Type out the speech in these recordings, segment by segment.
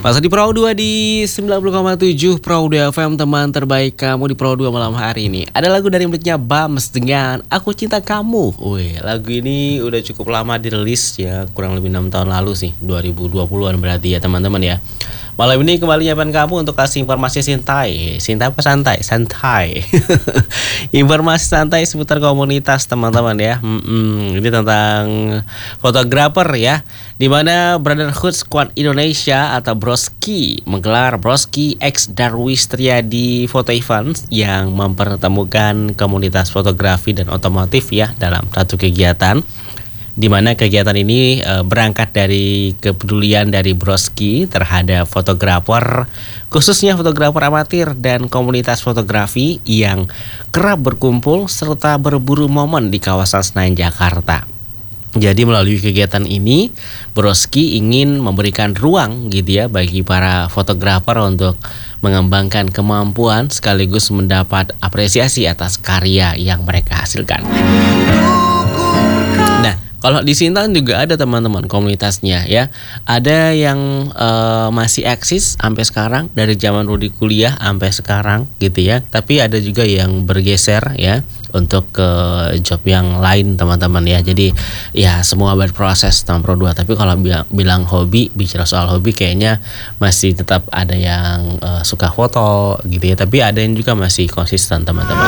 Masih di Pro 2 di 90,7 Pro 2 FM, teman terbaik kamu di Pro 2 malam hari ini. Ada lagu dari miliknya Bams dengan Aku Cinta Kamu. Wih, lagu ini udah cukup lama dirilis ya, kurang lebih 6 tahun lalu sih, 2020-an berarti ya teman-teman ya. Malam ini kembali nyiapkan kamu untuk kasih informasi santai. Sinta apa santai? Santai. Informasi santai seputar komunitas teman-teman ya. Ini tentang fotografer ya, di mana Brotherhood Squad Indonesia atau Broski menggelar Broski X Darwis Triadi Photo Event yang mempertemukan komunitas fotografi dan otomotif ya dalam satu kegiatan. Di mana kegiatan ini berangkat dari kepedulian dari Broski terhadap fotografer, khususnya fotografer amatir dan komunitas fotografi yang kerap berkumpul serta berburu momen di kawasan Senayan, Jakarta. Jadi melalui kegiatan ini, Broski ingin memberikan ruang gitu ya bagi para fotografer untuk mengembangkan kemampuan sekaligus mendapat apresiasi atas karya yang mereka hasilkan. Nah, kalau di Sintang juga ada teman-teman komunitasnya ya. Ada yang masih eksis sampai sekarang, dari zaman Rudi kuliah sampai sekarang gitu ya. Tapi ada juga yang bergeser ya untuk ke job yang lain teman-teman ya. Jadi ya semua berproses teman Pro 2. Tapi kalau bilang hobi, bicara soal hobi kayaknya masih tetap ada yang suka foto gitu ya. Tapi ada yang juga masih konsisten teman-teman.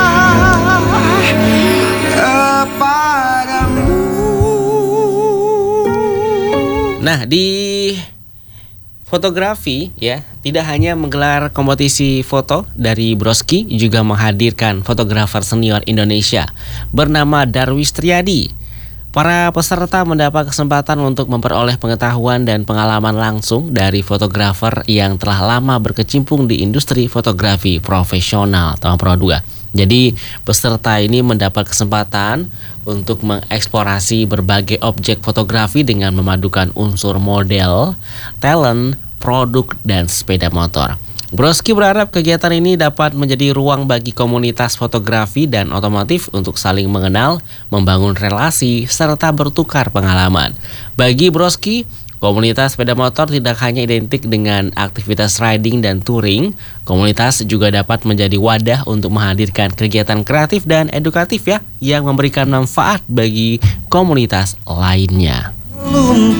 Nah, di fotografi ya, tidak hanya menggelar kompetisi foto, dari Broski juga menghadirkan fotografer senior Indonesia bernama Darwis Triadi. Para peserta mendapat kesempatan untuk memperoleh pengetahuan dan pengalaman langsung dari fotografer yang telah lama berkecimpung di industri fotografi profesional tahun Pro 2. Jadi peserta ini mendapat kesempatan untuk mengeksplorasi berbagai objek fotografi dengan memadukan unsur model, talent, produk, dan sepeda motor. Broski berharap kegiatan ini dapat menjadi ruang bagi komunitas fotografi dan otomotif untuk saling mengenal, membangun relasi, serta bertukar pengalaman. Bagi Broski, komunitas sepeda motor tidak hanya identik dengan aktivitas riding dan touring, komunitas juga dapat menjadi wadah untuk menghadirkan kegiatan kreatif dan edukatif ya, yang memberikan manfaat bagi komunitas lainnya.